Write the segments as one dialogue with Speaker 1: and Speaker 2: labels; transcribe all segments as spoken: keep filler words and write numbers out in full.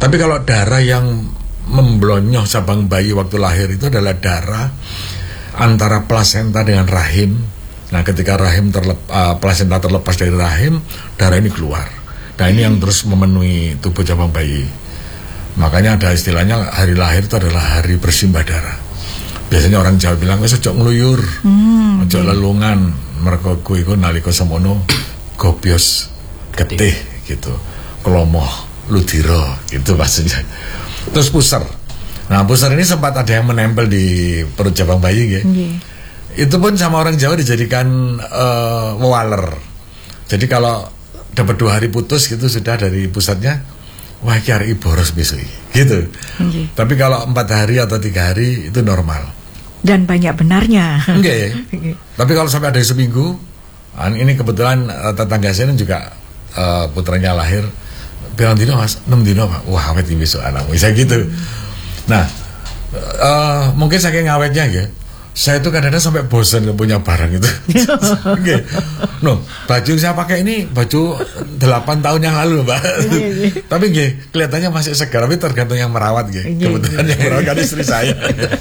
Speaker 1: Tapi kalau darah yang memblonyoh cabang bayi waktu lahir itu adalah darah antara plasenta dengan rahim. Nah, ketika rahim terlep, uh, plasenta terlepas dari rahim, darah ini keluar. Nah, ini yang terus memenuhi tubuh cabang bayi. Makanya ada istilahnya hari lahir itu adalah hari bersimbah darah. Biasanya orang Jawa bilang, wis ojo ngluyur, hmm, ojo lelungan, mergo kuwi iku nalika semono gobyos getih gitu. Kelomoh ludira gitu maksudnya. Terus puser. Nah, puser ini sempat ada yang menempel di perut cabang bayi gitu. Okay. Itu pun sama orang Jawa dijadikan uh, wewaler. Jadi kalau dapat dua hari putus gitu sudah dari pusatnya, wah iki arek boros besok gitu. Okay. Tapi kalau empat hari atau tiga hari itu normal.
Speaker 2: Dan banyak benarnya.
Speaker 1: Enggak. Okay. Tapi kalau sampai ada seminggu, ini kebetulan uh, tetangga saya juga uh, putranya lahir, bilang dino mas, enam dino pak, wah awet ini besok anak, bisa gitu. Hmm. Nah, uh, mungkin saking awetnya ya. Saya tuh kadang-kadang sampai bosan punya barang itu. Okay. No, baju yang saya pakai ini baju delapan tahun yang lalu, Mbak. Tapi nggih, kelihatannya masih segar, tapi tergantung yang merawat nggih. Kebetulan yang merawat kan istri saya.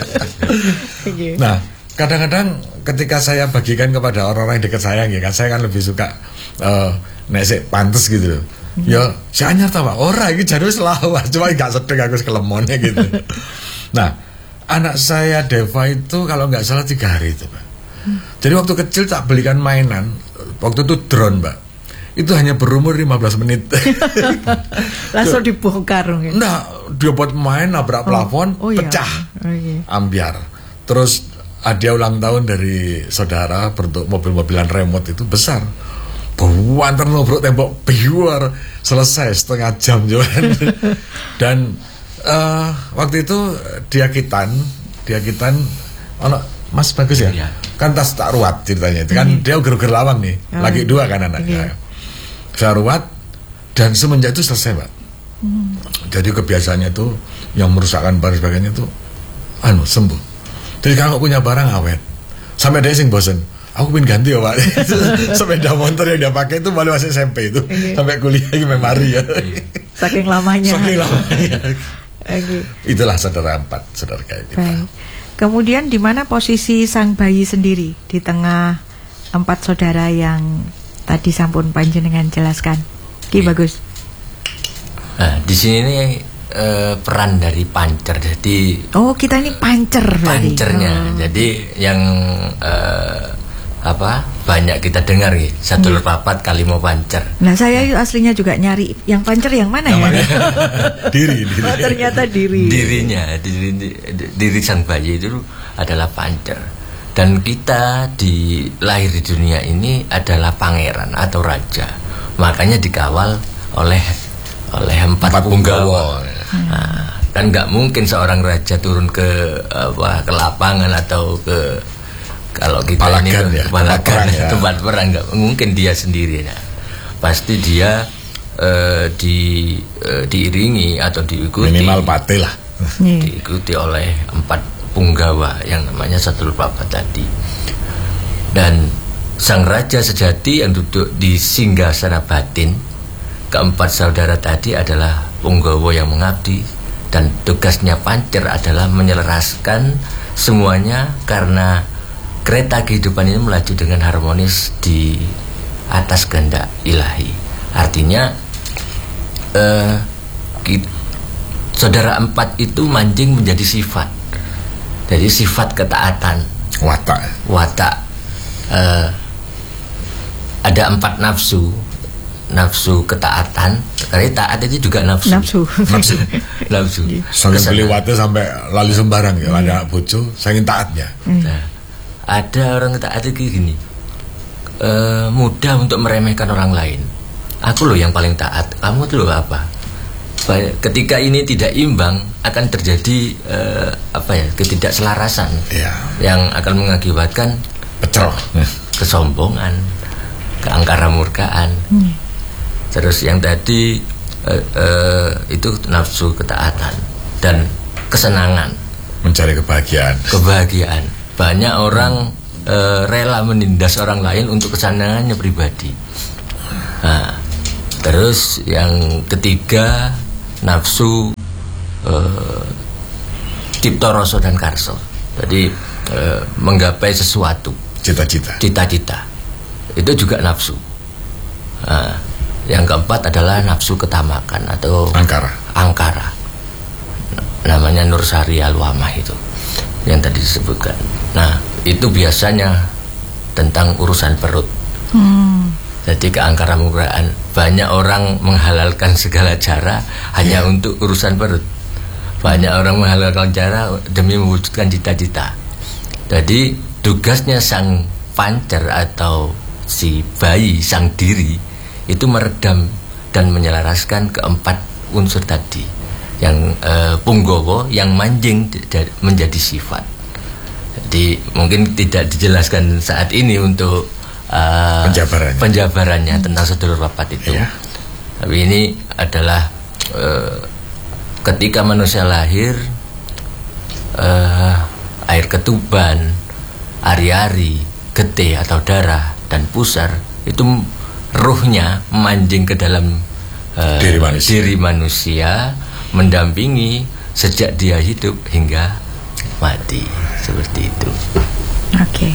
Speaker 1: Nah, kadang-kadang ketika saya bagikan kepada orang-orang yang dekat saya nggih, kan saya kan lebih suka uh, nek sik pantes gitu loh. Ya, saya anyar ta, Pak. Ora iki jane wis lawas, cuma gak sedeng aku kelemonnya gitu. Nah, anak saya Deva itu kalau nggak salah tiga hari itu, Pak. Hmm. Jadi waktu kecil tak belikan mainan, waktu itu drone, Pak. Itu hanya berumur lima belas menit.
Speaker 2: Langsung dibongkar mungkin.
Speaker 1: Nah, dia buat main nabrak plafon, oh, oh, pecah, iya. Okay. Ambiar. Terus hadiah ulang tahun dari saudara bentuk mobil-mobilan remote itu besar. Buantar ngobrol tembok biar selesai setengah jam jalan. Dan Uh, waktu itu diakitan, diakitan, ono Mas bagus ya, ya. Kan tas tak ruat ceritanya itu kan hmm. dia uger-uger lawang nih, oh, lagi dua kan anaknya, okay. Saya ruat dan semenjak itu selesai, Pak. Hmm. Jadi kebiasaannya itu yang merusakkan barang sebagainya itu, anu sembuh. Jadi kalau punya barang awet, sampai dia sing bosen, aku pengen ganti ya Pak. Sepeda motor yang dia pakai itu malah masih S M P itu, okay. Sampai kuliah di memari ya.
Speaker 2: Saking lamanya.
Speaker 1: Saking lamanya.
Speaker 2: Okay.
Speaker 1: Itulah saudara empat, saudara kayak kita.
Speaker 2: Baik. Kemudian di mana posisi sang bayi sendiri di tengah empat saudara yang tadi sampun panjenengan jelaskan? Ki bagus.
Speaker 3: Nah, di sini nih eh, peran dari pancer. Jadi
Speaker 2: oh kita ini pancer.
Speaker 3: Pancernya. Oh. Jadi yang eh, apa banyak kita dengar nih satu hmm. papat kali mau pancer.
Speaker 2: Nah saya nah. aslinya juga nyari yang pancer yang mana yang ya?
Speaker 1: diri, diri.
Speaker 2: Oh, ternyata diri.
Speaker 3: Dirinya, diri, diri sang bayi itu adalah pancer. Dan kita di lahir di dunia ini adalah pangeran atau raja. Makanya dikawal oleh oleh empat, empat punggawa. Hmm. Nah, kan nggak mungkin seorang raja turun ke apa ke lapangan atau ke kalau kita
Speaker 1: Palagan,
Speaker 3: ini
Speaker 1: ya,
Speaker 3: tempat perang,
Speaker 1: ya.
Speaker 3: tempat perang nggak mungkin dia sendiri, ya. Pasti dia uh, di uh, diiringi atau diikuti
Speaker 1: minimal pate lah,
Speaker 3: diikuti oleh empat punggawa yang namanya Satul Papat tadi. Dan sang raja sejati yang duduk di singgasana batin, keempat saudara tadi adalah punggawa yang mengabdi, dan tugasnya pancer adalah menyelaraskan semuanya karena kereta kehidupan ini melaju dengan harmonis di atas kehendak ilahi. Artinya eh, kita, saudara empat itu mancing menjadi sifat. Jadi sifat ketaatan,
Speaker 1: watak.
Speaker 3: Watak. Eh, ada empat nafsu, nafsu ketaatan. Karena taat itu juga nafsu.
Speaker 2: Nafsu.
Speaker 3: Nafsu. Nafsu.
Speaker 1: Sampai beli watak sampai lali sembarang ya. Hmm. Ada bojo, saking taatnya.
Speaker 2: Hmm.
Speaker 3: Nah, ada orang taat itu gini, e, mudah untuk meremehkan orang lain. Aku loh yang paling taat, kamu tuh loh apa? Ketika ini tidak imbang akan terjadi e, apa ya ketidakselarasan, ya. Yang akan mengakibatkan
Speaker 1: pecel,
Speaker 3: kesombongan, keangkara murkaan. Hmm. Terus yang tadi e, e, itu nafsu ketaatan dan kesenangan,
Speaker 1: mencari kebahagiaan.
Speaker 3: Kebahagiaan. Banyak orang e, rela menindas orang lain untuk kesenangannya pribadi. Nah, terus yang ketiga nafsu uh, cipta rasa dan karso. Jadi uh, menggapai sesuatu,
Speaker 1: cita-cita.
Speaker 3: Cita-cita. Itu juga nafsu. Nah, yang keempat adalah nafsu ketamakan atau
Speaker 1: angkara.
Speaker 3: Angkara. Namanya Nursari Al-Wamah itu yang tadi disebutkan. Nah, itu biasanya tentang urusan perut. Hmm. Jadi keangkara-murkaan, banyak orang menghalalkan segala cara hanya yeah. untuk urusan perut. Banyak hmm. orang menghalalkan cara demi mewujudkan cita-cita. Jadi tugasnya sang pancer atau si bayi, sang diri itu meredam dan menyelaraskan keempat unsur tadi, yang uh, punggawa, yang manjing menjadi sifat. Jadi mungkin tidak dijelaskan saat ini untuk uh,
Speaker 1: penjabarannya,
Speaker 3: penjabarannya hmm. tentang sedulur papat itu. Yeah. Tapi ini adalah uh, ketika manusia lahir, uh, air ketuban, ari-ari, getih atau darah dan pusar itu ruhnya manjing ke dalam uh,
Speaker 1: diri manusia.
Speaker 3: diri manusia, mendampingi sejak dia hidup hingga mati, seperti itu.
Speaker 2: Oke,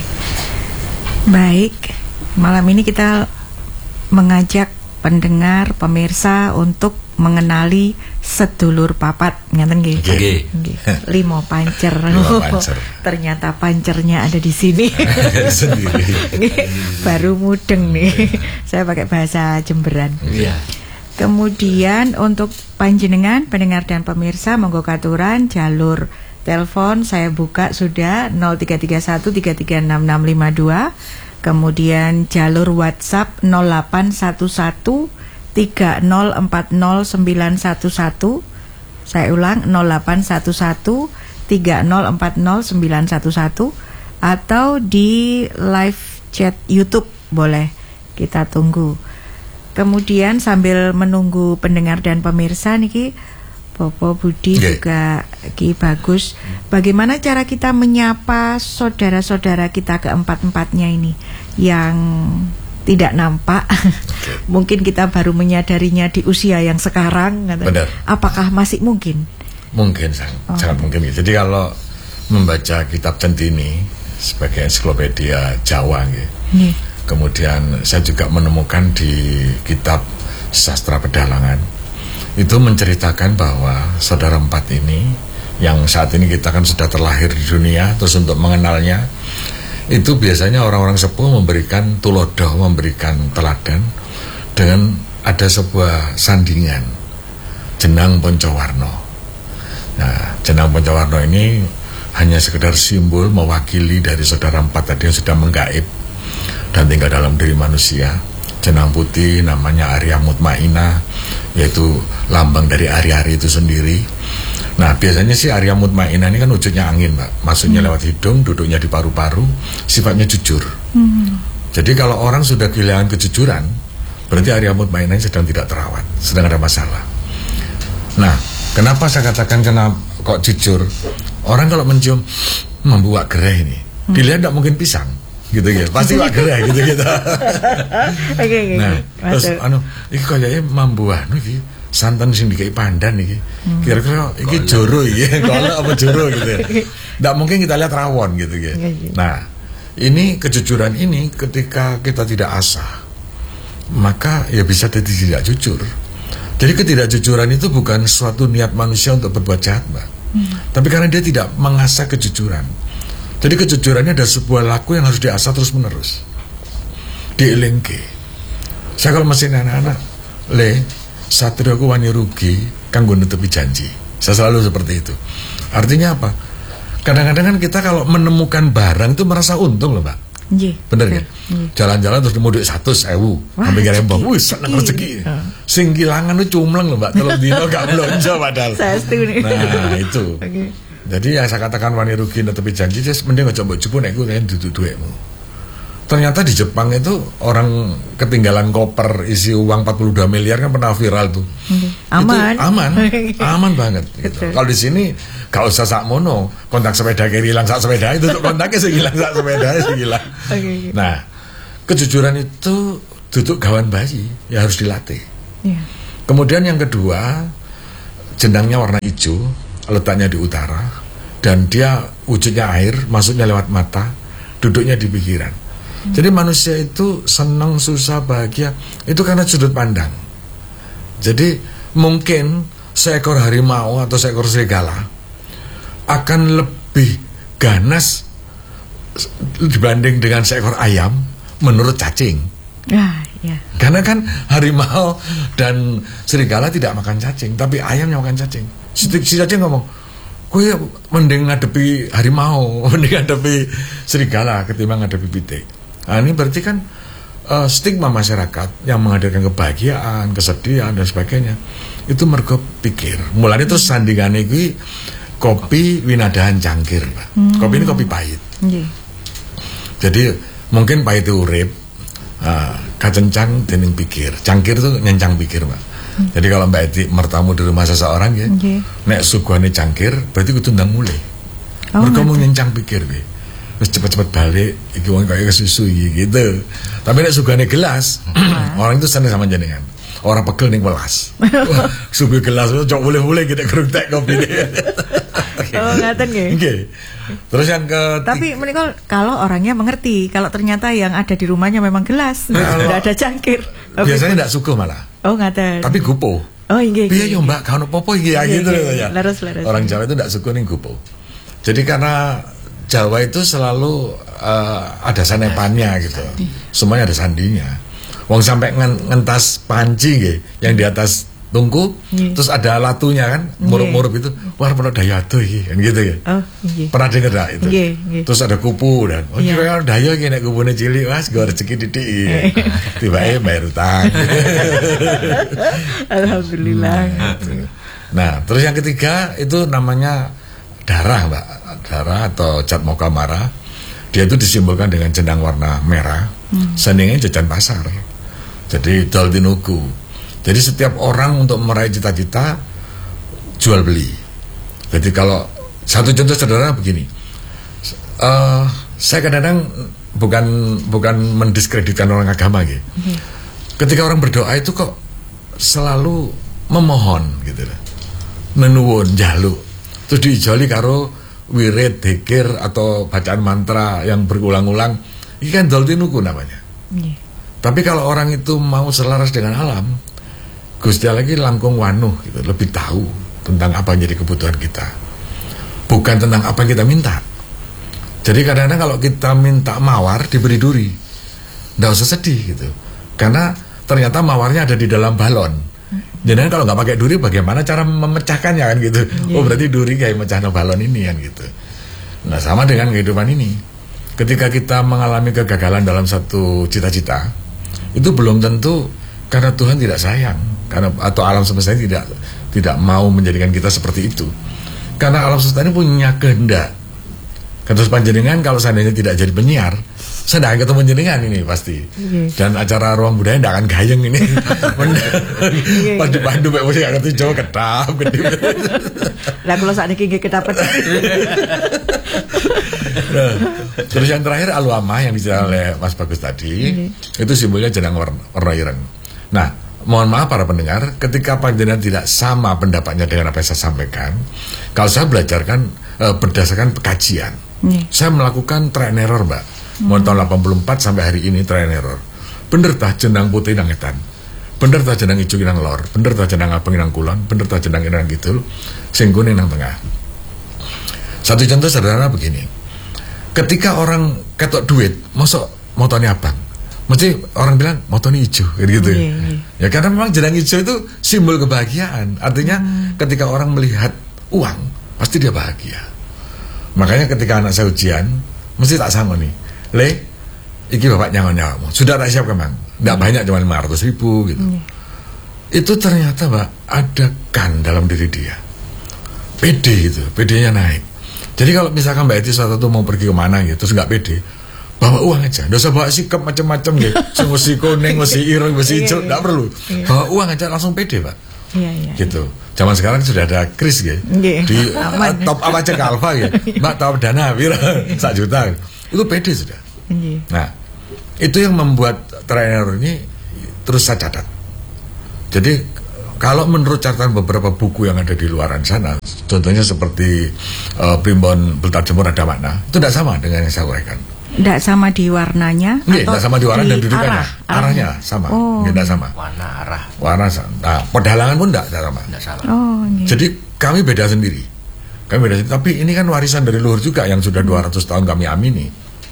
Speaker 2: baik. Malam ini kita mengajak pendengar, pemirsa untuk mengenali sedulur papat, ngaten nggih.
Speaker 3: Nggih.
Speaker 2: Limo pancer.
Speaker 1: Limo pancer.
Speaker 2: Ternyata pancernya ada di sini.
Speaker 1: Sendiri.
Speaker 2: Baru mudeng nih. Saya pakai bahasa Jemberan.
Speaker 3: Iya.
Speaker 2: Kemudian untuk panjenengan, pendengar dan pemirsa, monggo katuran jalur telepon saya buka sudah nol tiga tiga satu tiga tiga enam enam lima dua. Kemudian jalur WhatsApp nol delapan satu satu tiga nol empat nol sembilan satu satu. Saya ulang nol delapan satu satu tiga nol empat nol sembilan satu satu, atau di live chat YouTube boleh, kita tunggu. Kemudian sambil menunggu pendengar dan pemirsa niki Bopo Budi yeah. juga Ki Bagus, bagaimana cara kita menyapa saudara-saudara kita keempat-empatnya ini yang tidak nampak? Okay. Mungkin kita baru menyadarinya di usia yang sekarang.
Speaker 1: Benar.
Speaker 2: Apakah masih mungkin?
Speaker 1: Mungkin, sangat, oh. sangat mungkin. Jadi kalau membaca kitab Centini sebagai ensiklopedia Jawa, yeah. kemudian saya juga menemukan di kitab Sastra Pedalangan itu menceritakan bahwa saudara empat ini yang saat ini kita kan sudah terlahir di dunia, terus untuk mengenalnya itu biasanya orang-orang sepuh memberikan tulodoh, memberikan teladan dengan ada sebuah sandingan jenang Poncowarno. Nah, jenang Poncowarno ini hanya sekedar simbol mewakili dari saudara empat tadi yang sudah menggaib dan tinggal dalam diri manusia. Jenang putih namanya Arya Mutmainah, yaitu lambang dari ari-ari itu sendiri. Nah, biasanya sih Arya Mutmainah ini kan wujudnya angin, Mbak. Masuknya hmm. lewat hidung, duduknya di paru-paru, sifatnya jujur. Hmm. Jadi kalau orang sudah kehilangan kejujuran, berarti Arya Mutmainah ini sedang tidak terawat, sedang ada masalah. Nah, kenapa saya katakan kenapa kok jujur? Orang kalau mencium membuat gereh ini, hmm. dilihat tidak mungkin pisang. Gitu ya, pasti wak gerah gitu gitu.
Speaker 2: Oke, oke.
Speaker 1: Nah, terus anu iki kayake mambuah niki santan sing dikai pandan iki. Hmm. Kira-kira iki joro iki, golek apa joro gitu ya. Ndak mungkin kita lihat rawon gitu ya. Nah, ini kejujuran ini ketika kita tidak asah, maka ya bisa jadi tidak jujur. Jadi ketidakjujuran itu bukan suatu niat manusia untuk berbuat jahat, Mbak. Hmm. Tapi karena dia tidak mengasah kejujuran. Jadi kejujurannya ada sebuah laku yang harus diasah terus menerus, dielingke. Saya kalau masih anak-anak, le, satria ku wani rugi, kanggo nutupi janji. Saya selalu seperti itu. Artinya apa? Kadang-kadang kan kita kalau menemukan barang itu merasa untung loh, Mbak.
Speaker 2: Iya.
Speaker 1: Bener kan? Jalan-jalan terus nemu duit satu sewu, sampai kira mbak, wih seneng rezeki. Sing kilangan itu cumleng loh, Mbak. Telur dino gak belanja padahal.
Speaker 2: Saya setuju.
Speaker 1: Nah itu. Okay. Jadi yang saya katakan wani rugi tapi janji, saya mending ngajak mbok jupuk nek ku kaya duduk duitmu. Ternyata di Jepang itu orang ketinggalan koper isi uang empat puluh dua miliar kan pernah viral tuh.
Speaker 2: Okay. Aman.
Speaker 1: Itu aman. Aman banget gitu. Kalau di sini gak usah sak mono, kontak sepeda kiri hilang sak sepeda itu tuh kontaknya sing hilang sak sepeda sing hilang. Okay. Nah, kejujuran itu duduk gawan bayi ya harus dilatih. Yeah. Kemudian yang kedua, jenangnya warna hijau, letaknya di utara, dan dia wujudnya air, masuknya lewat mata, duduknya di pikiran. Hmm. Jadi manusia itu senang, susah, bahagia itu karena sudut pandang. Jadi mungkin seekor harimau atau seekor serigala akan lebih ganas dibanding dengan seekor ayam menurut cacing.
Speaker 2: Ah, ya.
Speaker 1: Karena kan harimau dan serigala tidak makan cacing, tapi ayam yang makan cacing. Si, si cacing ngomong, "Kowe mending ngadepi harimau, mending ngadepi serigala ketimbang ngadepi pitik." Nah, ini berarti kan uh, stigma masyarakat yang menghadirkan kebahagiaan, kesedihan dan sebagainya itu mergo pikir. Mulanya terus sandingannya iki kopi winadahan cangkir, Pak. Hmm. Kopi ini kopi pahit. Yeah. Jadi mungkin pahit itu urip, uh, kacencang dening pikir. Cangkir itu nyencang pikir, Pak. Hmm. Jadi kalau Mbak Eti mertamu di rumah seseorang ya, yeah. nek suguhane cangkir, berarti kudu ndang mulai. Oh, mereka mau nyencang pikir, Be. Terus cepat-cepat balik, iki wong kaya kesusu gitu. Tapi nek suguhane gelas, orang itu seneng sama jenengan. Orang pegel ning welas. Suguh gelas cok boleh-boleh kita keruntek kopi.
Speaker 2: Oh, ngaten nggih.
Speaker 1: Nggih. Terus yang ke
Speaker 2: Tapi menika kalau orangnya mengerti, kalau ternyata yang ada di rumahnya memang gelas, tidak ada cangkir. Okay.
Speaker 1: Biasanya tidak suka malah.
Speaker 2: Oh, ngaten.
Speaker 1: Tapi gupo.
Speaker 2: Oh, nggih.
Speaker 1: Piye yo Mbak, kalau popo iki ya gitu loh ya.
Speaker 2: Laras-laras.
Speaker 1: Orang Jawa itu tidak suka ning gupo. Jadi karena Jawa itu selalu uh, ada sanepannya gitu. Semuanya ada sandinya. Wong sampai ngentas panci nggih, yang di atas tungku, yeah. terus ada latunya kan, murup-murup itu, wah pernah daya tuh kan gitu ya. Oh, yeah. Pernah dengar tak itu? Yeah, yeah. Terus ada kupu dan, oh yeah. kira daya gini kupune cilik, mas gue rezeki titik, yeah. tiba-tiba bayar utang.
Speaker 2: Alhamdulillah.
Speaker 1: Nah, nah, terus yang ketiga itu namanya darah, Mbak, darah atau cat moka mara. Dia itu disimbolkan dengan jenang warna merah, hmm. sandingnya jajan pasar. Jadi dol tinuku. Jadi setiap orang untuk meraih cita-cita jual beli. Jadi kalau satu contoh sederhana begini, uh, saya kadang-kadang bukan bukan mendiskreditkan orang agama gitu. Mm-hmm. Ketika orang berdoa itu kok selalu memohon gitu lah, menuwun, jaluk, terus diijoli karo wirid, dzikir atau bacaan mantra yang berulang-ulang. Ini kan dol tinuku namanya. Mm-hmm. Tapi kalau orang itu mau selaras dengan alam, Gusti Allah lagi langkung wanuh gitu, lebih tahu tentang apa yang jadi kebutuhan kita, bukan tentang apa yang kita minta. Jadi kadang-kadang kalau kita minta mawar diberi duri, nggak usah sedih gitu, karena ternyata mawarnya ada di dalam balon. Jadi kalau nggak pakai duri, bagaimana cara memecahkannya kan gitu? Yeah. Oh berarti duri kayak mecahnya balon ini kan gitu. Nah sama dengan kehidupan ini, ketika kita mengalami kegagalan dalam satu cita-cita, itu belum tentu karena Tuhan tidak sayang, karena atau alam semesta ini tidak tidak mau menjadikan kita seperti itu. Karena alam semesta ini punya kehendak. Kata panjenengan kalau seandainya tidak jadi penyiar, saya tidak akan ketemu jenengan ini pasti. Okay. Dan acara ruang budaya tidak akan gayeng ini. Pas dipandu Pak Musi gak ngerti Jawa ketap gede.
Speaker 2: Lah kalau saat ini ketapet.
Speaker 1: Nah, terus yang terakhir aluama yang dijelaskan oleh Mas Bagus tadi, okay. itu simbolnya jenang warna, warna ireng. Nah, mohon maaf para pendengar, ketika panjenengan tidak sama pendapatnya dengan apa yang saya sampaikan, kalau saya belajarkan uh, berdasarkan kajian, okay. saya melakukan try and error, Mbak. Hmm. Mulai tahun delapan puluh empat sampai hari ini try and error. Bener tah jenang putih nang etan, bener tah jenang ijo nang lor, bener tah jenang abang nang kulon, bener tah jenang nang kidul, sing kuning nang tengah. Satu contoh sederhana begini, ketika orang ketok duit, masuk motornya abang, mesti orang bilang motornya hijau, gitu. Yeah, yeah. Ya karena memang jenang hijau itu simbol kebahagiaan. Artinya hmm. ketika orang melihat uang, pasti dia bahagia. Makanya ketika anak saya ujian, mesti tak sanggup nih, le, iki bapak nyawa-nyawamu, sudah tak siap kemang, tidak hmm. banyak cuma lima ratus ribu gitu. Hmm. Itu ternyata Mbak ada kan dalam diri dia, pede itu, pedenya naik. Jadi kalau misalkan Mbak Eti suatu mau pergi kemana gitu, terus nggak pede, bawa uang aja, nggak usah bawa sikap macam-macam gitu, mesti kuning, mesti ireng, mesti hijau, nggak perlu, bawa uang aja langsung pede Pak. Iya, iya. Gitu. Zaman sekarang sudah ada kris gitu, di uh, top apa aja ke Alfa gitu, Mbak top dana, bira, satu juta, itu pede sudah. Nah, itu yang membuat trainer ini terus saya catat. Jadi kalau menurut catatan beberapa buku yang ada di luaran sana, contohnya seperti uh, Primbon Beltar Jemur Ada Makna, itu tidak sama dengan yang saya uraikan.
Speaker 2: Tidak sama di warnanya?
Speaker 1: Nggih,
Speaker 2: atau
Speaker 1: tidak sama di warna dan dudukannya.
Speaker 2: arah,
Speaker 1: Arahnya sama,
Speaker 2: oh.
Speaker 1: tidak sama.
Speaker 3: Warna arah.
Speaker 1: Warna sama. Nah, pedalangan pun tidak sama.
Speaker 3: Tidak sama.
Speaker 2: Oh, okay.
Speaker 1: Jadi kami beda sendiri. Kami beda sendiri. Tapi ini kan warisan dari luhur juga yang sudah dua ratus tahun kami amini.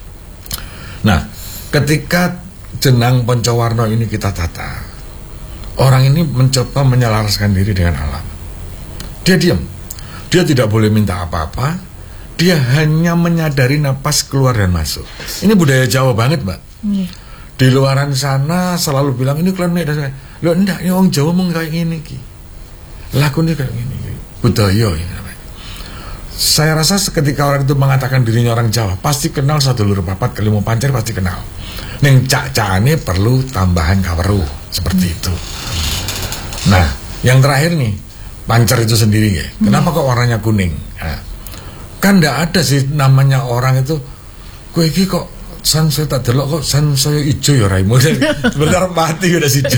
Speaker 1: Nah, ketika jenang Pancawarna ini kita tata, orang ini mencoba menyelaraskan diri dengan alam. Dia diam. Dia tidak boleh minta apa-apa. Dia hanya menyadari napas keluar dan masuk. Ini budaya Jawa banget, Mbak.
Speaker 2: Yeah.
Speaker 1: Di luaran sana selalu bilang ini klenik dan sebagainya. Loh enggak, ini orang Jawa mau kayak gini ki. Lakunya kayak gini ki. Budaya ini namanya. Saya rasa ketika orang itu mengatakan dirinya orang Jawa, pasti kenal Sadulur Papat Kelimo Pancer, pasti kenal. Neng cak-cakane perlu tambahan kaweruh seperti hmm. itu. Nah, yang terakhir nih, pancer itu sendiri ya. Kenapa kok warnanya kuning? Nah, kan ndak ada sih namanya orang itu. Kowe iki kok san saya tak delok kok san saya ijo ya raimu. Sebentar mati udah si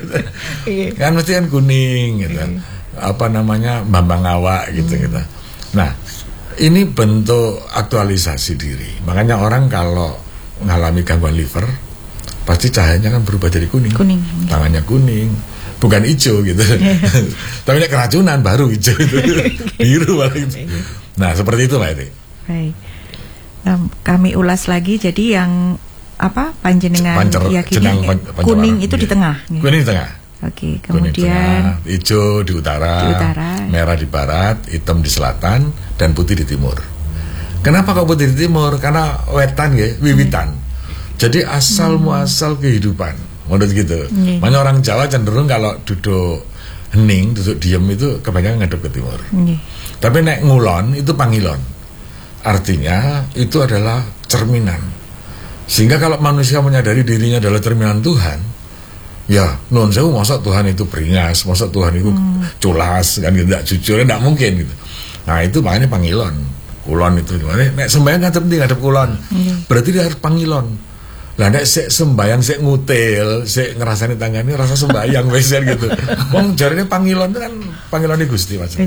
Speaker 1: kan mesti kan kuning gitu kan. Apa namanya Bambang Awak gitu hmm. gitu. Nah, ini bentuk aktualisasi diri. Makanya orang kalau mengalami gangguan liver pasti cahayanya kan berubah jadi kuning. Kuning. Tangannya kuning, bukan hijau gitu. Tapi ini keracunan baru hijau itu. Biru malah gitu. Nah, seperti itu Mbak Eti.
Speaker 2: Baik. Um, kami ulas lagi. Jadi yang apa panjenengan yakini pan, kuning itu di tengah.
Speaker 1: Kuning di tengah.
Speaker 2: Oke, kemudian
Speaker 1: tengah, hijau di utara,
Speaker 2: di utara,
Speaker 1: merah di barat, hitam di selatan, dan putih di timur. Kenapa kok putih di timur? Karena wetan ya, wiwitan. Hmm. Jadi asal hmm. muasal kehidupan. Menurut gitu. Hmm. Makanya orang Jawa cenderung kalau duduk hening, duduk diam itu kebanyakan ngadep ke timur. Hmm. Tapi nek ngulon itu pangilon. Artinya itu adalah cerminan. Sehingga kalau manusia menyadari dirinya adalah cerminan Tuhan, ya non sewu masa Tuhan itu beringas, masa Tuhan itu hmm. culas kan tidak jujur, tidak mungkin gitu. Nah itu makanya pangilon. Kulon itu gimana? Nek sembahyang ngadep ndi ngadep kulon. Hmm. Berarti dia harus pangilon. Lah nek sik sembahyang sik ngutil, sik ngrasani tanggane rasa sembahyang wis gitu. Wong jarene pangilon itu kan pangilane Gusti Mas.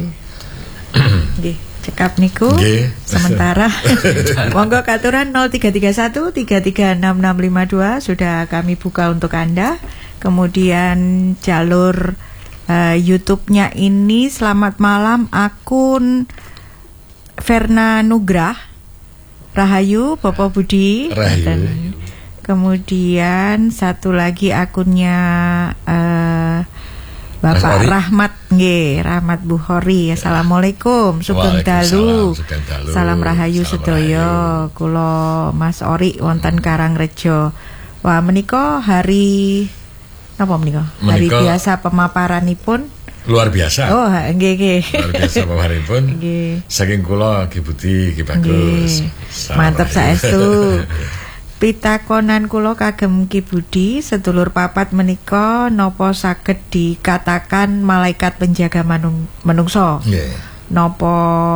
Speaker 1: Nggih,
Speaker 2: cekap niku. Nggih. Sementara monggo katuran nol tiga tiga satu tiga tiga enam enam lima dua sudah kami buka untuk Anda. Kemudian jalur uh, YouTube-nya ini selamat malam akun Verna Nugrah Rahayu Bapak Budi.
Speaker 1: Rahayu.
Speaker 2: Dan kemudian satu lagi akunnya uh, Bapak Rahmat nggih, Rahmat Bukhari. Assalamualaikum, sugeng dalu. Salam Rahayu sedaya. Kula Mas Ori wonten Karangrejo. Wah, menika hari apa menika? Hari biasa pemaparanipun
Speaker 1: luar biasa.
Speaker 2: Oh, nggih nggih.
Speaker 1: Luar biasa pemaparanipun. Nggih. Saking kula Ki Budi, Ki Bagus.
Speaker 2: Mantep saestu. Pitakonan kula kagem Ki Budi, sedulur papat menika napa saged dikatakan malaikat penjaga manung, menungso?
Speaker 1: Yeah.
Speaker 2: Napa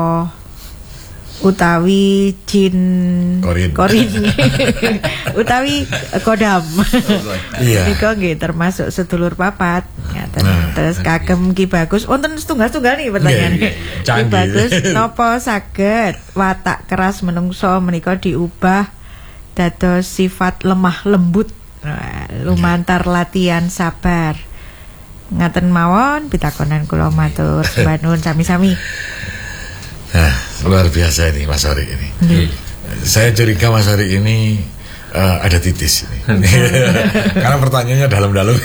Speaker 2: utawi jin
Speaker 1: korin,
Speaker 2: korin. utawi kodam?
Speaker 1: Iya.
Speaker 2: Nika nggih termasuk sedulur papat. Ngaten. Nah, terus kagem Ki Bagus, wonten setunggal-setunggal nih pertanyaan. Yeah, yeah, yeah. Ki Bagus, napa saged watak keras menungso menika diubah dados sifat lemah lembut lumantar latihan sabar. Ngaten mawon pitakonan kula matur sembah nuwun sami-sami.
Speaker 1: Nah, luar biasa ini Mas Ori ini. Hmm. Saya curiga Mas Ori ini uh, ada titis ini. Karena pertanyaannya dalam-dalam.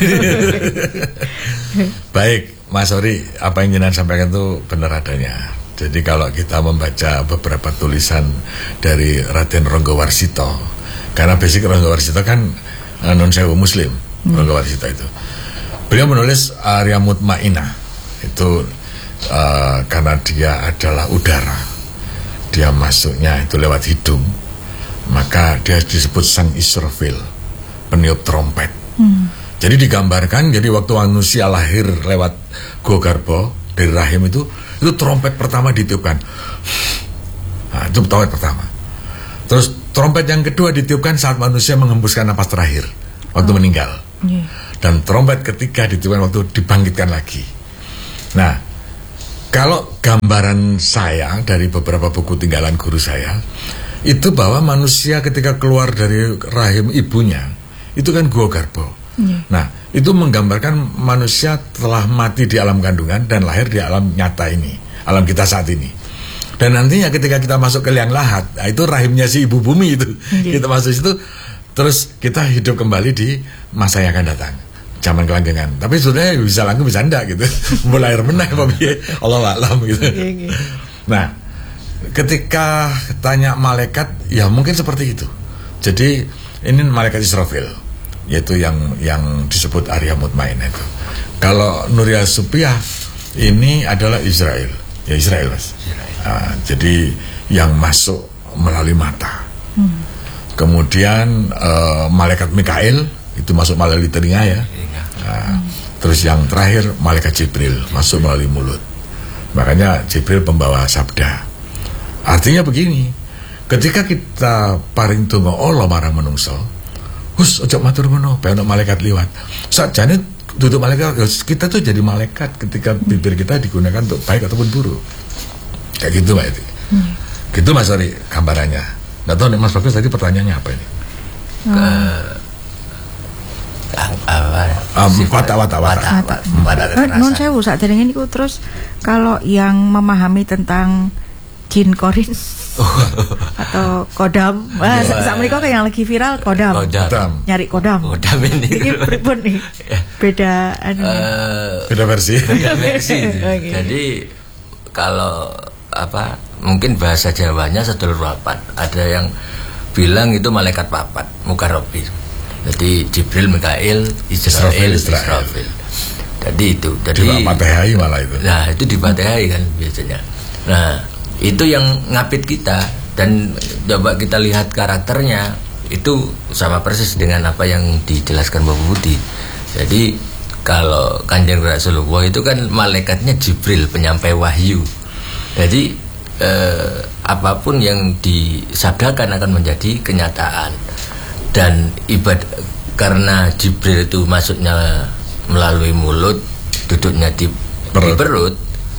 Speaker 1: Baik, Mas Ori, apa yang jenengan sampaikan itu benar adanya. Jadi kalau kita membaca beberapa tulisan dari Raden Ronggowarsito, karena basic Ronggowarsito kan uh, non sewu muslim, hmm. Ronggowarsito itu. Beliau menulis Arya Mutmainah itu uh, karena dia adalah udara, dia masuknya itu lewat hidung, maka dia disebut Sang Israfil, peniup trompet. Hmm. Jadi digambarkan, jadi waktu manusia lahir lewat Gogarbo dari rahim itu, itu trompet pertama ditiupkan. Nah, itu trompet pertama. Terus trompet yang kedua ditiupkan saat manusia mengembuskan napas terakhir waktu oh. meninggal. Yeah. dan trompet ketiga ditiupkan waktu dibangkitkan lagi. Nah, kalau gambaran saya dari beberapa buku tinggalan guru saya, itu bahwa manusia ketika keluar dari rahim ibunya, itu kan gua garbo. Yeah. Nah, itu menggambarkan manusia telah mati di alam kandungan dan lahir di alam nyata ini, alam kita saat ini. Dan nantinya ketika kita masuk ke liang lahat, nah itu rahimnya si ibu bumi itu. Yeah. Kita masuk situ, terus kita hidup kembali di masa yang akan datang. Zaman kelanggengan, tapi sebenarnya bisa langsung bisa enggak gitu. Mulai air menang apa biye, Allah alam gitu. Nah, ketika tanya malaikat, ya mungkin seperti itu. Jadi ini malaikat Israfil, yaitu yang yang disebut Arya Mutmainah itu. Kalau Nuria Supiah ini adalah Israel, ya Israel mas. Nah, jadi yang masuk melalui mata. Hmm. Kemudian uh, malaikat Mikail itu masuk melalui telinga ya. Nah, hmm. Terus yang terakhir malaikat Jibril masuk melalui mulut. Makanya Jibril pembawa sabda. Artinya begini, ketika kita paring tunggu Allah marah menungso, hus ojo matur ngono, pengen malaikat liwat. Sakjane duduk malaikat, kita tuh jadi malaikat ketika bibir kita digunakan untuk baik ataupun buruk. Kayak gitu Mbak Eti. Hmm. Gitu Mas Ori gambarannya. Nggak tahu nih Mas Bagus tadi pertanyaannya apa ini?
Speaker 2: Hmm.
Speaker 1: Wata wata wata wata.
Speaker 2: Non sewu saat ini niku terus kalau yang memahami tentang jin korin atau kodam, wah sama mereka kayak yang lagi viral kodam,
Speaker 3: kodam.
Speaker 2: nyari kodam.
Speaker 3: Kodam ini.
Speaker 2: Ini pripun nih? Beda anu.
Speaker 3: Uh,
Speaker 1: beda versi.
Speaker 3: Beda versi. Okay. Jadi kalau apa? Mungkin bahasa Jawanya sedulur papat. Ada yang bilang itu malaikat papat, mukarrabin. Jadi Jibril, Mikail, Israel, Israfil. Jadi itu. Jadi
Speaker 1: Fatihai malah itu.
Speaker 3: Nah, itu di Fatihai kan biasanya. Nah, itu yang ngapit kita dan coba kita lihat karakternya itu sama persis dengan apa yang dijelaskan Bapak Budi. Jadi kalau Kanjeng Rasulullah itu kan malaikatnya Jibril, penyampai wahyu. Jadi eh, apapun yang disabdakan akan menjadi kenyataan. Dan ibadah karena Jibril itu masuknya melalui mulut, duduknya di perut, di perut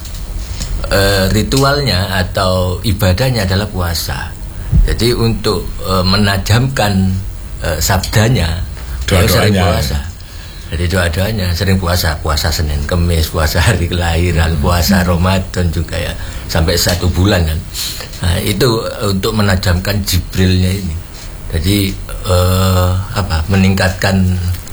Speaker 3: e, ritualnya atau ibadahnya adalah puasa. Jadi untuk e, menajamkan e, sabdanya, dia sering puasa. Jadi doa-doanya sering puasa, puasa Senin, Kemis, puasa hari kelahiran, puasa Ramadan juga ya, sampai satu bulan kan. Nah, itu untuk menajamkan Jibrilnya ini. Jadi uh, apa meningkatkan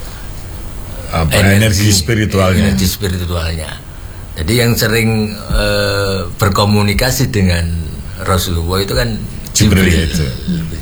Speaker 1: apa, energi, energi spiritualnya.
Speaker 3: Energi spiritualnya. Jadi yang sering uh, berkomunikasi dengan Rasulullah itu kan Jibril. Jibril itu.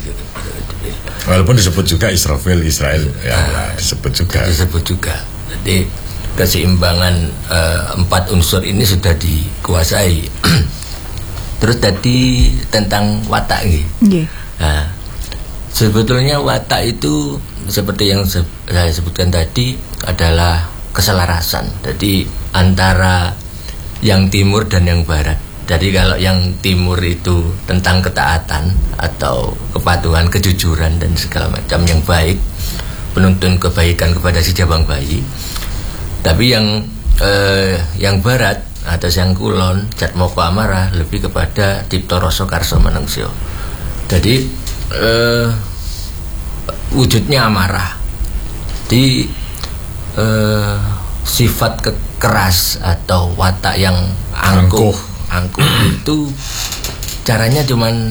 Speaker 1: Walaupun disebut juga Israfil, Israel, ya, nah, disebut juga.
Speaker 3: Disebut juga. Jadi keseimbangan uh, empat unsur ini sudah dikuasai. Terus tadi tentang watak gitu. Yeah. Nah, sebetulnya watak itu seperti yang saya sebutkan tadi adalah keselarasan. Jadi antara yang timur dan yang barat. Jadi kalau yang timur itu tentang ketaatan atau kepatuhan, kejujuran dan segala macam yang baik, penuntun kebaikan kepada si jabang bayi. Tapi yang eh, yang barat atau yang kulon, Jatmoko amarah lebih kepada Cipta Rasa Karsa Manungsya. Jadi Uh, wujudnya amarah di uh, sifat kekeras atau watak yang angkuh angkuh itu caranya cuman